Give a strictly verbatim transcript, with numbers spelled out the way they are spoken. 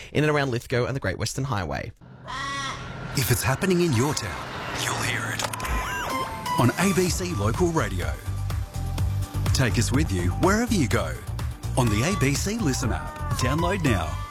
in and around Lithgow and the Great Western Highway. If it's happening in your town, you'll hear it on A B C Local Radio. Take us with you wherever you go on the A B C Listen app. Download now.